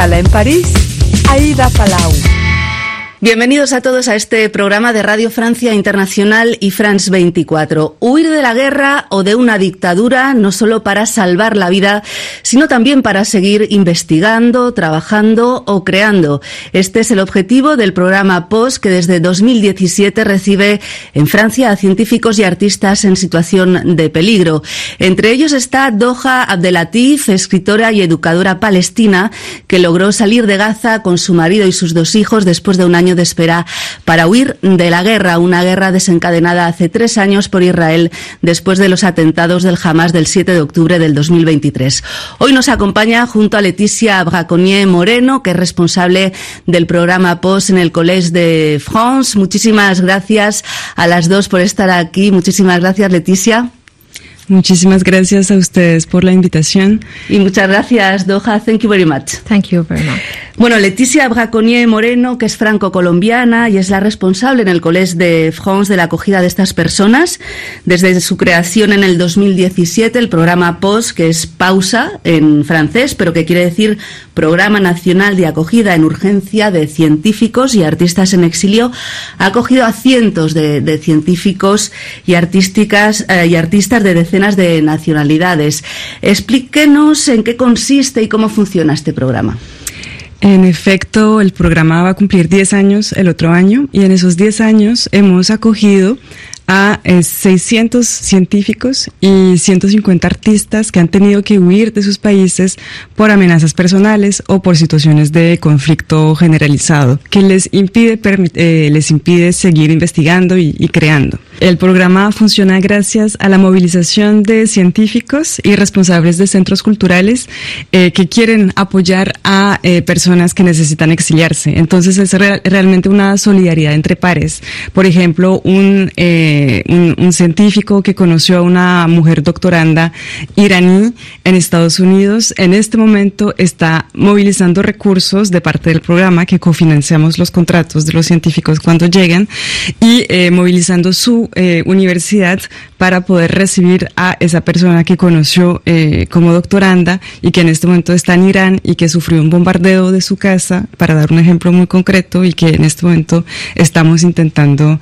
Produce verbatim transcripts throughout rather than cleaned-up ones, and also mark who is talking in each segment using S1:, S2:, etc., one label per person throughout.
S1: escala en París, Aida Palau.
S2: Bienvenidos a todos a este programa de Radio Francia Internacional y France veinticuatro. Huir de la guerra o de una dictadura no solo para salvar la vida, sino también para seguir investigando, trabajando o creando. Este es el objetivo del programa P O S, que desde dos mil diecisiete recibe en Francia a científicos y artistas en situación de peligro. Entre ellos está Doha Abdelatif, escritora y educadora palestina, que logró salir de Gaza con su marido y sus dos hijos después de un año de espera para huir de la guerra, una guerra desencadenada hace tres años por Israel después de los atentados del Hamas del siete de octubre del dos mil veintitrés. Hoy nos acompaña junto a Leticia Braconnier Moreno, que es responsable del programa P O S en el Collège de France. Muchísimas gracias a las dos por estar aquí. Muchísimas gracias, Leticia.
S3: Muchísimas gracias a ustedes por la invitación.
S2: Y muchas gracias, Doha. Thank you very much.
S4: Thank you very much.
S2: Bueno, Leticia Braconnier Moreno, que es franco-colombiana y es la responsable en el Collège de France de la acogida de estas personas. Desde su creación en el dos mil diecisiete, el programa P O S, que es pausa en francés, pero que quiere decir Programa Nacional de Acogida en Urgencia de Científicos y Artistas en Exilio, ha acogido a cientos de, de científicos y artísticas eh, y artistas de decenas de nacionalidades. Explíquenos en qué consiste y cómo funciona este programa.
S3: En efecto, el programa va a cumplir diez años el otro año, y en esos diez años hemos acogido a eh, seiscientos científicos y ciento cincuenta artistas que han tenido que huir de sus países por amenazas personales o por situaciones de conflicto generalizado que les impide, eh, les impide seguir investigando y, y creando. El programa funciona gracias a la movilización de científicos y responsables de centros culturales eh, que quieren apoyar a eh, personas que necesitan exiliarse. Entonces es real, realmente una solidaridad entre pares. Por ejemplo, un eh, Un, un científico que conoció a una mujer doctoranda iraní en Estados Unidos, en este momento está movilizando recursos de parte del programa, que cofinanciamos los contratos de los científicos cuando llegan, y eh, movilizando su eh, universidad para poder recibir a esa persona que conoció eh, como doctoranda y que en este momento está en Irán y que sufrió un bombardeo de su casa, para dar un ejemplo muy concreto, y que en este momento estamos intentando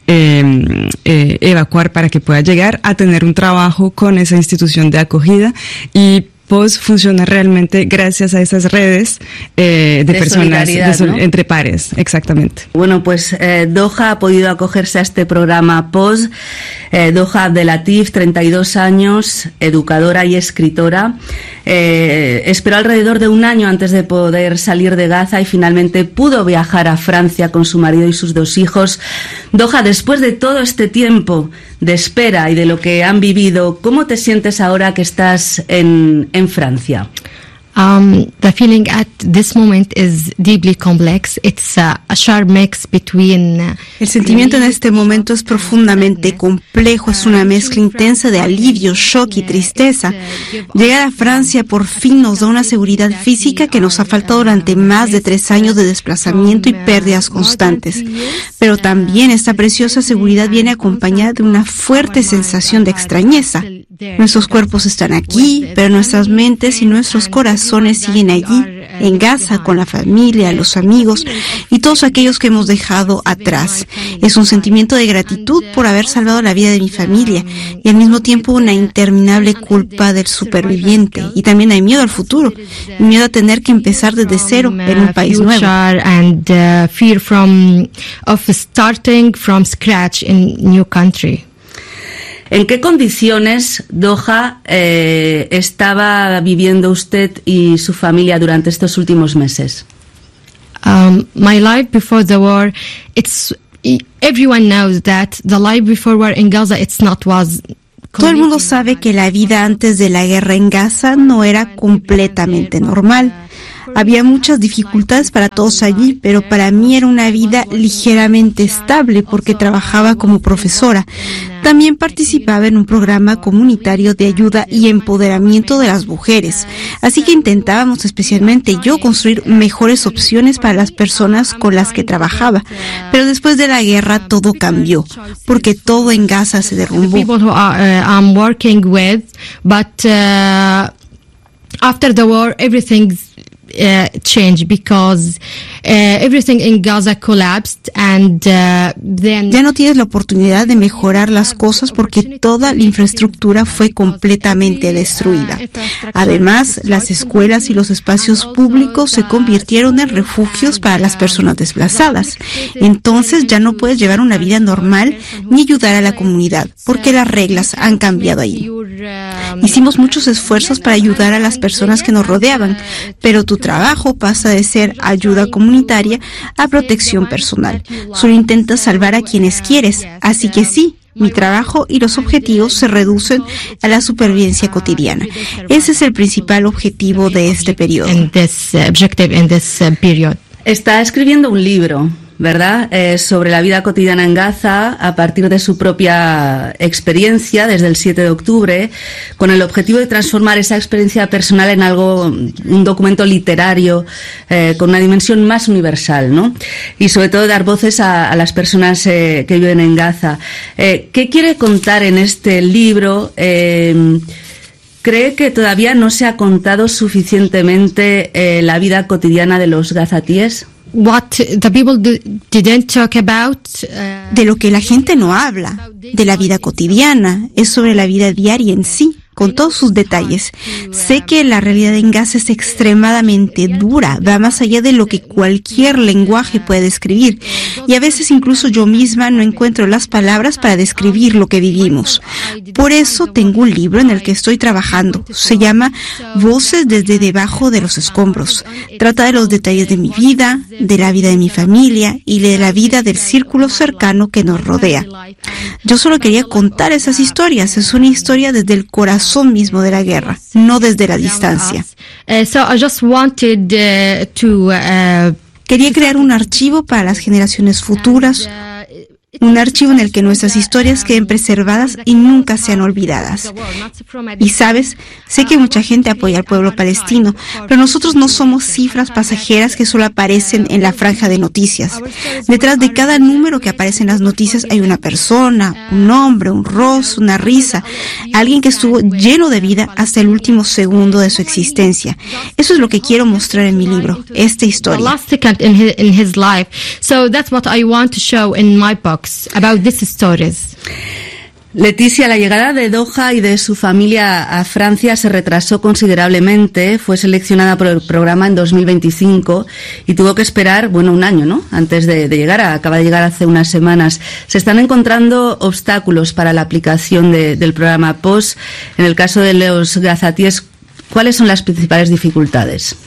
S3: eh, eh, evacuar para que pueda llegar a tener un trabajo con esa institución de acogida. Y P O S funciona realmente gracias a esas redes eh, de, de personas de sol, ¿no? Entre pares, exactamente.
S2: Bueno, pues eh, Doha ha podido acogerse a este programa P O S. Eh, Doha Abdelatif, treinta y dos años, educadora y escritora. Eh, esperó alrededor de un año antes de poder salir de Gaza y finalmente pudo viajar a Francia con su marido y sus dos hijos. Doha, después de todo este tiempo de espera y de lo que han vivido, ¿cómo te sientes ahora que estás en, en Francia?
S4: Um, the feeling at this moment is deeply complex. It's uh, a sharp mix between. Uh,
S5: El sentimiento en este momento es profundamente complejo. Es una mezcla intensa de alivio, shock y tristeza. Llegar a Francia por fin nos da una seguridad física que nos ha faltado durante más de tres años de desplazamiento y pérdidas constantes. Pero también esta preciosa seguridad viene acompañada de una fuerte sensación de extrañeza. Nuestros cuerpos están aquí, pero nuestras mentes y nuestros corazones siguen allí, en Gaza, con la familia, los amigos y todos aquellos que hemos dejado atrás. Es un sentimiento de gratitud por haber salvado la vida de mi familia y al mismo tiempo una interminable culpa del superviviente. Y también hay miedo al futuro, miedo a tener que empezar desde cero en un país nuevo.
S4: And uh, fear from of starting from scratch in new country.
S2: ¿En qué condiciones, Doha, eh, estaba viviendo usted y su familia durante estos últimos meses?
S4: Um, my life before the war, it's everyone knows that the life before war in Gaza, it's not was.
S5: Todo el mundo sabe que la vida antes de la guerra en Gaza no era completamente normal. Había muchas dificultades para todos allí, pero para mí era una vida ligeramente estable porque trabajaba como profesora. También participaba en un programa comunitario de ayuda y empoderamiento de las mujeres. Así que intentábamos, especialmente yo, construir mejores opciones para las personas con las que trabajaba. Pero después de la guerra todo cambió, porque todo en Gaza se derrumbó.
S4: I'm working with, but uh, after the war everything Uh, change because uh, everything in Gaza collapsed and uh, then
S5: ya no tienes la oportunidad de mejorar las cosas porque toda la infraestructura fue completamente destruida. Además, las escuelas y los espacios públicos se convirtieron en refugios para las personas desplazadas. Entonces ya no puedes llevar una vida normal ni ayudar a la comunidad porque las reglas han cambiado ahí. Hicimos muchos esfuerzos para ayudar a las personas que nos rodeaban, pero tu trabajo pasa de ser ayuda comunitaria a protección personal. Solo intentas salvar a quienes quieres, así que sí, mi trabajo y los objetivos se reducen a la supervivencia cotidiana. Ese es el principal objetivo de este periodo.
S2: Está escribiendo un libro, ¿verdad?, eh, sobre la vida cotidiana en Gaza a partir de su propia experiencia desde el siete de octubre, con el objetivo de transformar esa experiencia personal en algo, un documento literario eh, con una dimensión más universal, ¿no? Y sobre todo dar voces a, a las personas eh, que viven en Gaza. Eh, ¿Qué quiere contar en este libro? Eh, ¿Cree que todavía no se ha contado suficientemente eh, la vida cotidiana de los gazatíes?
S4: What the people do, didn't talk about, uh,
S5: de lo que la gente no habla, de la vida cotidiana, es sobre la vida diaria en sí, con todos sus detalles. Sé que la realidad en Gaza es extremadamente dura, va más allá de lo que cualquier lenguaje puede describir, y a veces incluso yo misma no encuentro las palabras para describir lo que vivimos. Por eso tengo un libro en el que estoy trabajando, se llama Voces desde debajo de los escombros. Trata de los detalles de mi vida, de la vida de mi familia y de la vida del círculo cercano que nos rodea. Yo solo quería contar esas historias, es una historia desde el corazón mismo de la guerra, no desde la distancia.
S4: Uh, so I just wanted uh, to uh,
S5: Quería crear un archivo para las generaciones futuras, un archivo en el que nuestras historias queden preservadas y nunca sean olvidadas. Y sabes, sé que mucha gente apoya al pueblo palestino, pero nosotros no somos cifras pasajeras que solo aparecen en la franja de noticias. Detrás de cada número que aparece en las noticias hay una persona, un nombre, un rostro, una risa, alguien que estuvo lleno de vida hasta el último segundo de su existencia. Eso es lo que quiero mostrar en mi libro, esta historia.
S4: About these stories.
S2: Leticia, la llegada de Doha y de su familia a Francia se retrasó considerablemente. Fue seleccionada por el programa en dos mil veinticinco y tuvo que esperar, bueno, un año, ¿no?, antes de, de llegar. Acaba de llegar hace unas semanas. Se están encontrando obstáculos para la aplicación de, del programa P O S. En el caso de los gazatíes, ¿cuáles son las principales dificultades?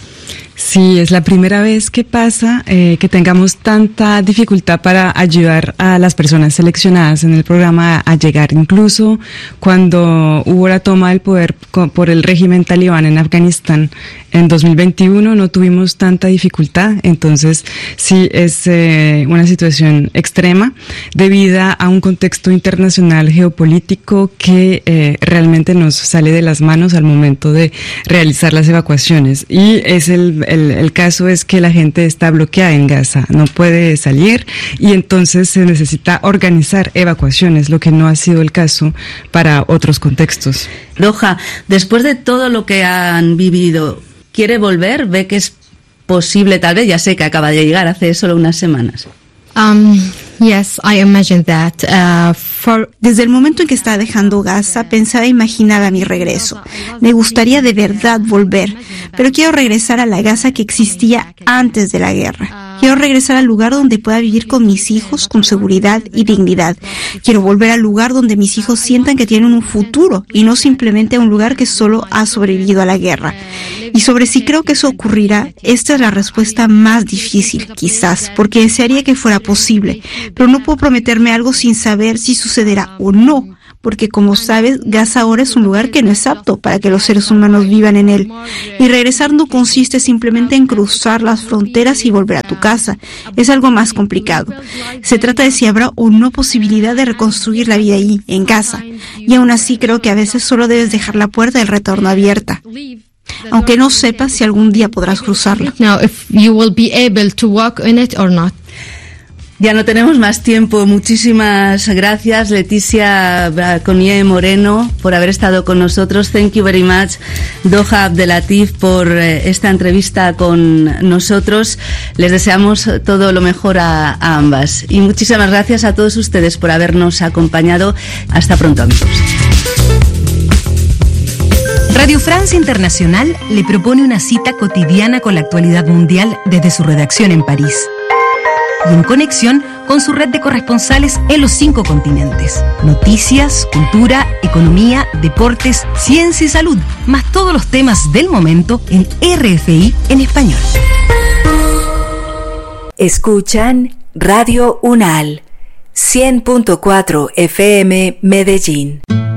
S3: Sí, es la primera vez que pasa eh, que tengamos tanta dificultad para ayudar a las personas seleccionadas en el programa a, a llegar. Incluso cuando hubo la toma del poder co- por el régimen talibán en Afganistán en dos mil veintiuno no tuvimos tanta dificultad. Entonces sí es eh, una situación extrema debido a un contexto internacional geopolítico que eh, realmente nos sale de las manos al momento de realizar las evacuaciones. Y es el El, el caso es que la gente está bloqueada en Gaza, no puede salir y entonces se necesita organizar evacuaciones, lo que no ha sido el caso para otros contextos.
S2: Doha, después de todo lo que han vivido, ¿quiere volver? ¿Ve que es posible tal vez? Ya sé que acaba de llegar hace solo unas semanas.
S4: Um, yes, I imagine that. Uh, for
S5: Desde el momento en que estaba dejando Gaza, pensaba e imaginaba mi regreso. Me gustaría de verdad volver, pero quiero regresar a la Gaza que existía antes de la guerra. Quiero regresar al lugar donde pueda vivir con mis hijos con seguridad y dignidad. Quiero volver al lugar donde mis hijos sientan que tienen un futuro y no simplemente a un lugar que solo ha sobrevivido a la guerra. Y sobre si creo que eso ocurrirá, esta es la respuesta más difícil, quizás, porque desearía que fuera posible, pero no puedo prometerme algo sin saber si sucederá o no. Porque como sabes, Gaza ahora es un lugar que no es apto para que los seres humanos vivan en él. Y regresar no consiste simplemente en cruzar las fronteras y volver a tu casa. Es algo más complicado. Se trata de si habrá o no posibilidad de reconstruir la vida ahí, en Gaza. Y aún así creo que a veces solo debes dejar la puerta del retorno abierta, aunque no sepas si algún día podrás cruzarla.
S4: now if you will be able to walk in it or not.
S2: Ya no tenemos más tiempo. Muchísimas gracias, Leticia Braconier Moreno, por haber estado con nosotros. Thank you very much, Doha Abdelatif, por esta entrevista con nosotros. Les deseamos todo lo mejor a, a ambas. Y muchísimas gracias a todos ustedes por habernos acompañado. Hasta pronto, amigos.
S6: Radio Francia Internacional le propone una cita cotidiana con la actualidad mundial desde su redacción en París y en conexión con su red de corresponsales en los cinco continentes. Noticias, cultura, economía, deportes, ciencia y salud, más todos los temas del momento en R F I en español.
S7: Escuchan Radio UNAL, cien punto cuatro F M Medellín.